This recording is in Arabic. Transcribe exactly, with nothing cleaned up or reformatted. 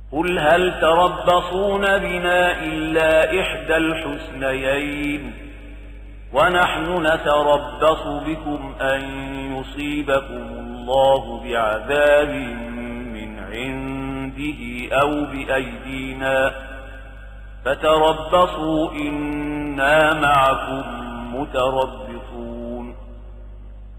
قل هل تربصون بنا إلا إحدى الحسنيين ونحن نتربص بكم أن يصيبكم الله بعذاب من عنده أو بأيدينا فتربصوا إنا معكم متربصون